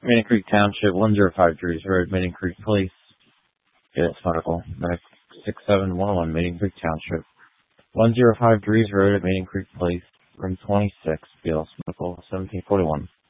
Maiden Creek Township, 105 Drews Road, Maiden Creek Police. Yes, medical. Medic 6711, Maiden Creek Township. 105 Drews Road at Maiden Creek Police, room 26, BLS Medical, 1741.